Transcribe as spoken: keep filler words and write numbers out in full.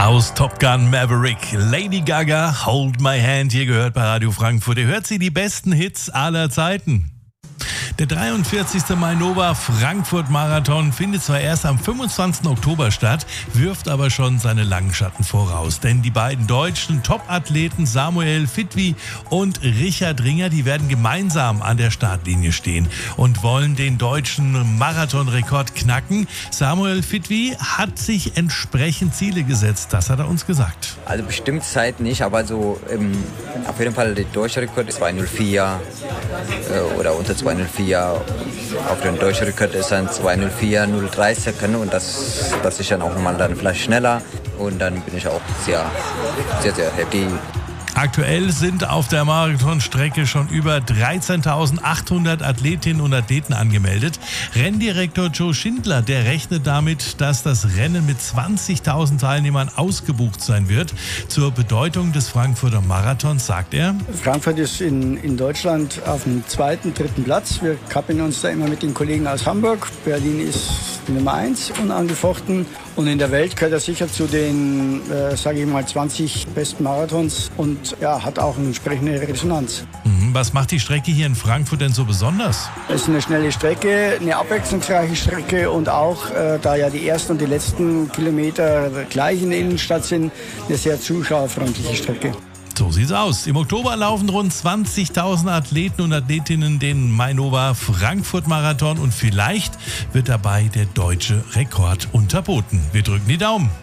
Aus Top Gun Maverick, Lady Gaga, Hold My Hand, hier gehört bei Radio Frankfurt. Ihr hört sie, die besten Hits aller Zeiten. Der dreiundvierzigste Mainova Frankfurt Marathon findet zwar erst am fünfundzwanzigsten Oktober statt, wirft aber schon seine langen Schatten voraus. Denn die beiden deutschen Top-Athleten Samuel Fitwi und Richard Ringer, die werden gemeinsam an der Startlinie stehen und wollen den deutschen Marathonrekord knacken. Samuel Fitwi hat sich entsprechend Ziele gesetzt, das hat er uns gesagt. Also bestimmt Zeit nicht, aber so ähm, auf jeden Fall der deutsche Rekord ist zwei null vier äh, oder unter zwei null vier. Auf den deutschen Rekord ist dann zwei null vier, null drei Sekunden und das, das ist dann auch nochmal dann vielleicht schneller und dann bin ich auch sehr, sehr, sehr happy. Aktuell sind auf der Marathonstrecke schon über dreizehntausendachthundert Athletinnen und Athleten angemeldet. Renndirektor Joe Schindler, der rechnet damit, dass das Rennen mit zwanzigtausend Teilnehmern ausgebucht sein wird. Zur Bedeutung des Frankfurter Marathons sagt er: Frankfurt ist in, in Deutschland auf dem zweiten, dritten Platz. Wir kappeln uns da immer mit den Kollegen aus Hamburg. Berlin ist die Nummer eins unangefochten. Und in der Welt gehört er sicher zu den, äh, sage ich mal, zwanzig besten Marathons und ja, hat auch eine entsprechende Resonanz. Was macht die Strecke hier in Frankfurt denn so besonders? Es ist eine schnelle Strecke, eine abwechslungsreiche Strecke und auch, äh, da ja die ersten und die letzten Kilometer gleich in der Innenstadt sind, eine sehr zuschauerfreundliche Strecke. So sieht's aus. Im Oktober laufen rund zwanzigtausend Athleten und Athletinnen den Mainova Frankfurt Marathon und vielleicht wird dabei der deutsche Rekord unterboten. Wir drücken die Daumen.